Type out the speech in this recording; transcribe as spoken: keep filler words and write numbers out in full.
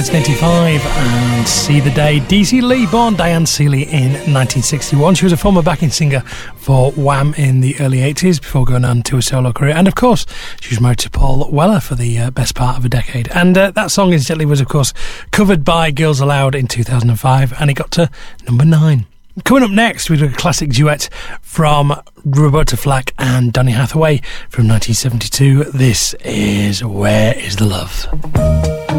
nineteen eighty-five and See the Day. Daisy Lee, born Diane Seeley in nineteen sixty-one. She was a former backing singer for Wham in the early eighties before going on to a solo career. And of course, she was married to Paul Weller for the uh, best part of a decade. And uh, that song, incidentally, was of course covered by Girls Aloud in two thousand five, and it got to number nine. Coming up next, we've got a classic duet from Roberta Flack and Donny Hathaway from nineteen seventy-two. This is Where Is the Love?